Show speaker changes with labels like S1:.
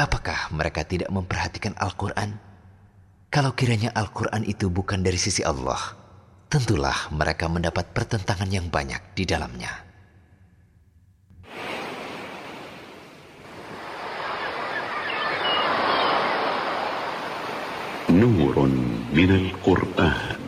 S1: Maka apakah mereka tidak memperhatikan Al-Quran? Kalau kiranya Al-Quran itu bukan dari sisi Allah, tentulah mereka mendapat pertentangan yang banyak di dalamnya.
S2: نور من القرآن